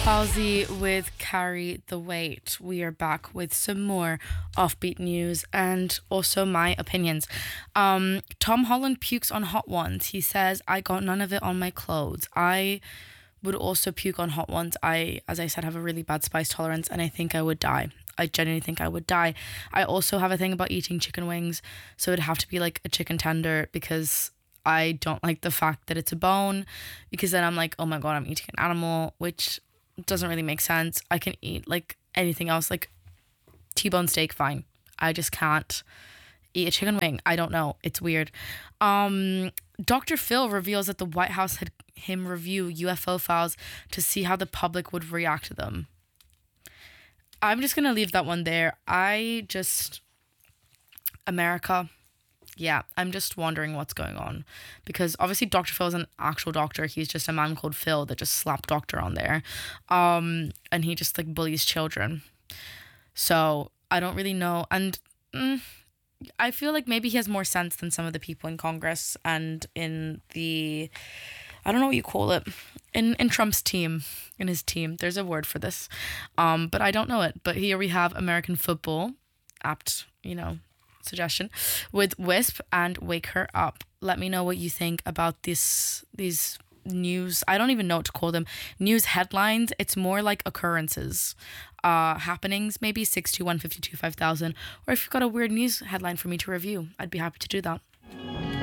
Halsey with Carry the Weight. We are back with some more offbeat news and also my opinions. Tom Holland pukes on hot ones. He says, I got none of it on my clothes. I would also puke on hot ones. As I said, have a really bad spice tolerance and I think I would die. I genuinely think I would die. I also have a thing about eating chicken wings, so it'd have to be like a chicken tender because I don't like the fact that it's a bone, because then I'm like, oh my God, I'm eating an animal, which doesn't really make sense. I can eat like anything else, like T-bone steak, fine. I just can't eat a chicken wing. I don't know. It's weird. Dr. Phil reveals that the White House had him review UFO files to see how the public would react to them. I'm just going to leave that one there. America, yeah, I'm just wondering what's going on. Because obviously Dr. Phil is an actual doctor. He's just a man called Phil that just slapped doctor on there. And he just like bullies children. So I don't really know. And I feel like maybe he has more sense than some of the people in Congress and in the, I don't know what you call it, in Trump's team, in his team. There's a word for this. But I don't know it. But here we have American football, apt, suggestion, with Wisp and Wake Her Up. Let me know what you think about these news. I don't even know what to call them. News headlines. It's more like occurrences, happenings, maybe 621 52 5000. Or if you've got a weird news headline for me to review, I'd be happy to do that.